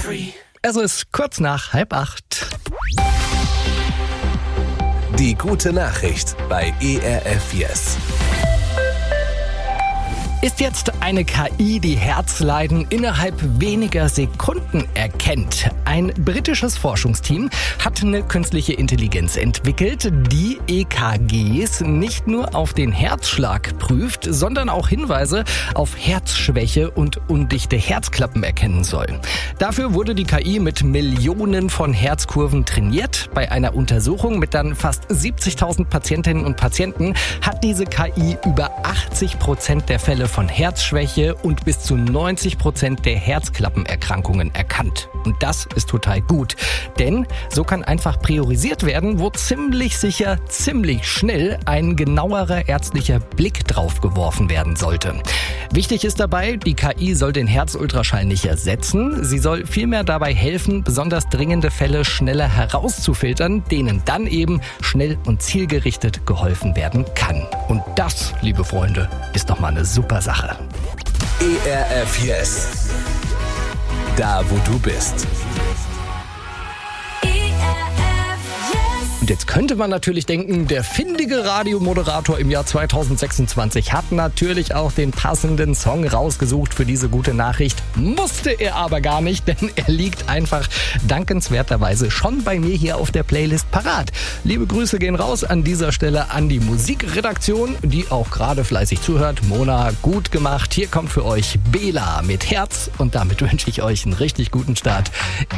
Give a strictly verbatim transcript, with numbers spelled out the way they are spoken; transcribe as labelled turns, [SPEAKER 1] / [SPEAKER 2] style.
[SPEAKER 1] Es ist kurz nach halb acht.
[SPEAKER 2] Die gute Nachricht bei E R F Yes.
[SPEAKER 1] Ist jetzt eine K I, die Herzleiden innerhalb weniger Sekunden erkennt. Ein britisches Forschungsteam hat eine künstliche Intelligenz entwickelt, die E K Gs nicht nur auf den Herzschlag prüft, sondern auch Hinweise auf Herzschwäche und undichte Herzklappen erkennen soll. Dafür wurde die K I mit Millionen von Herzkurven trainiert. Bei einer Untersuchung mit dann fast siebzigtausend Patientinnen und Patienten hat diese K I über achtzig Prozent der Fälle von Herzschwäche und bis zu neunzig Prozent der Herzklappenerkrankungen erkannt. Und das ist total gut, denn so kann einfach priorisiert werden, wo ziemlich sicher, ziemlich schnell ein genauerer ärztlicher Blick drauf geworfen werden sollte. Wichtig ist dabei, die K I soll den Herzultraschall nicht ersetzen. Sie soll vielmehr dabei helfen, besonders dringende Fälle schneller herauszufiltern, denen dann eben schnell und zielgerichtet geholfen werden kann. Und das, liebe Freunde, ist doch mal eine super Sache.
[SPEAKER 2] E R F Yes. Da, wo du bist.
[SPEAKER 1] Und jetzt könnte man natürlich denken, der findige Radiomoderator im Jahr zweitausendsechsundzwanzig hat natürlich auch den passenden Song rausgesucht für diese gute Nachricht. Musste er aber gar nicht, denn er liegt einfach dankenswerterweise schon bei mir hier auf der Playlist parat. Liebe Grüße gehen raus an dieser Stelle an die Musikredaktion, die auch gerade fleißig zuhört. Mona, gut gemacht. Hier kommt für euch Bela mit Herz und damit wünsche ich euch einen richtig guten Start